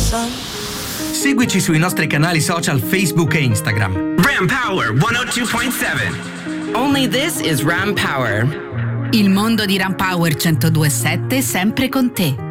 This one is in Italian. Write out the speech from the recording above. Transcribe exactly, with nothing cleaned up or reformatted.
Seguici sui nostri canali social Facebook e Instagram. Ram Power centodue point seven. Only this is Ram Power. Il mondo di Ram Power centodue e sette sempre con te.